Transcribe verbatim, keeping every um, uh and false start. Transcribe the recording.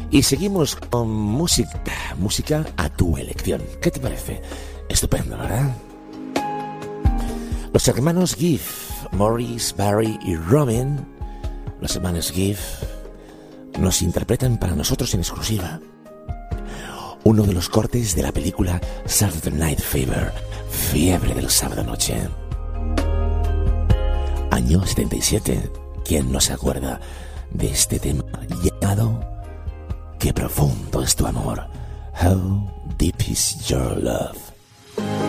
Y seguimos con música, música a tu elección. ¿Qué te parece? Estupendo, ¿verdad? Los hermanos Giff, Maurice, Barry y Robin, los hermanos Giff, nos interpretan para nosotros en exclusiva uno de los cortes de la película Saturday Night Fever, Fiebre del Sábado Noche. Año setenta y siete. ¿Quién no se acuerda de este tema llamado Qué profundo es tu amor? How deep is your love?